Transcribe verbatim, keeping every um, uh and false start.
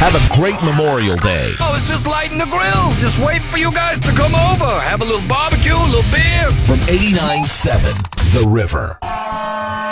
Have a great Memorial Day. Oh, it's just lighting the grill. Just waiting for you guys to come over. Have a little barbecue, a little beer. From eighty-nine point seven, The River.